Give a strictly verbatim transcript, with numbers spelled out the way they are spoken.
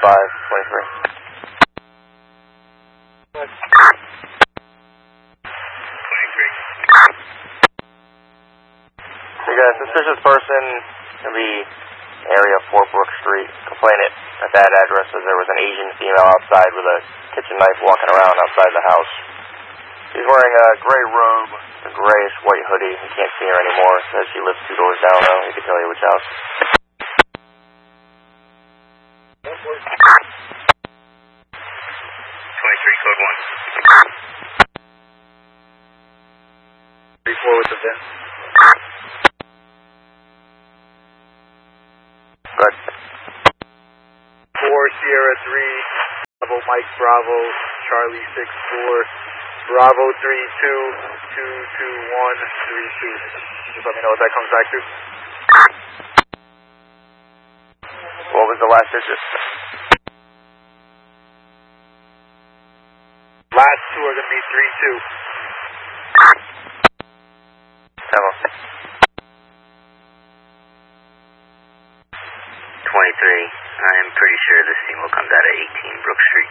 five twenty-three. twenty-three. You got a suspicious person in the area of Fort Brooke Street. Complainant at that address says there was an Asian female outside with a kitchen knife walking around outside the house. She's wearing a gray robe, a grayish white hoodie. You can't see her anymore. Says she lives two doors down though. He can tell you which house. twenty-three, code one. three four with the V I N. Good. four Sierra three, Bravo Mike Bravo, Charlie six four, Bravo three two, two two one three two. Just let me know what that comes back to. What was the last digit? Last two are going to be three two. Hello. twenty-three. I am pretty sure this scene will come down at eighteen Brook Street.